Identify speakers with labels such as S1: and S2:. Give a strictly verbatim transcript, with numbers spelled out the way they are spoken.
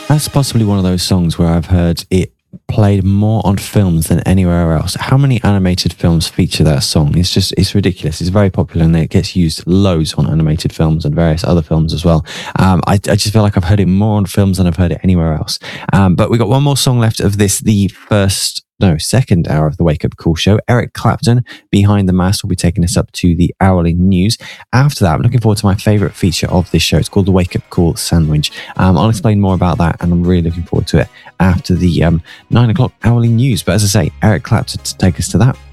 S1: That's possibly one of those songs where I've heard it played more on films than anywhere else. How many animated films feature that song? It's just, it's ridiculous. It's very popular and it gets used loads on animated films and various other films as well. Um, I, I just feel like I've heard it more on films than I've heard it anywhere else. Um, but we got one more song left of this, the first no, second hour of the Wake Up Call show. Eric Clapton, Behind the Mask, will be taking us up to the hourly news. After that, I'm looking forward to my favourite feature of this show. It's called the Wake Up Call Sandwich. Um, I'll explain more about that, and I'm really looking forward to it after the um, nine o'clock hourly news. But as I say, Eric Clapton to take us to that.